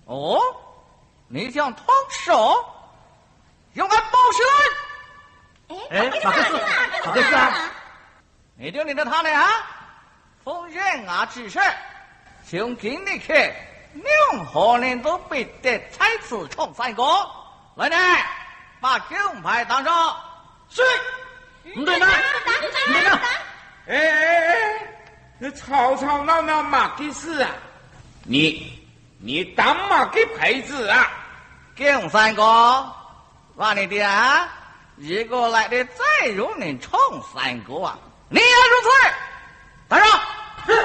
哦，你想脱手？用俺包起来！ 哎，马克思，马克思啊！ 你听你的他呢啊！奉人啊之事，从今日起，任何人都必得采此冲三国。来人，把金牌当上。 是。唔对啦，唔对啦！ 哎，吵吵闹闹马克思啊！你当马给牌子啊？ 金三国，话你的啊！如果来的再容人冲三国啊，你也如此。当上。